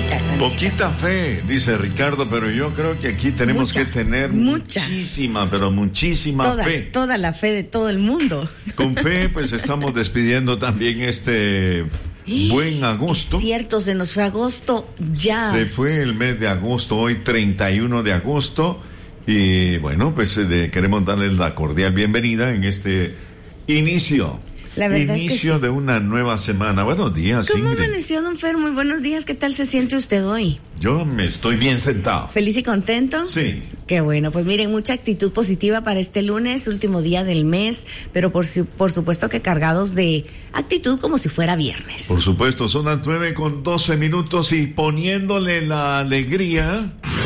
Poquita fe, dice Ricardo, pero yo creo que aquí tenemos que tener muchísima, pero muchísima fe. Toda la fe de todo el mundo. Con fe, pues estamos despidiendo también este buen agosto. Es cierto, se nos fue agosto ya. Se fue el mes de agosto, hoy 31 de agosto. Y bueno, pues queremos darles la cordial bienvenida en este inicio. Inicio de una nueva semana. Buenos días, ¿Cómo Ingrid? amaneció, don Fer? Muy buenos días. ¿Qué tal se siente usted hoy? Yo me estoy bien sentado. ¿Feliz y contento? Sí. Qué bueno. Pues miren, mucha actitud positiva para este lunes, último día del mes, pero por supuesto que cargados de actitud como si fuera viernes. Por supuesto, son las 9:12 y poniéndole la alegría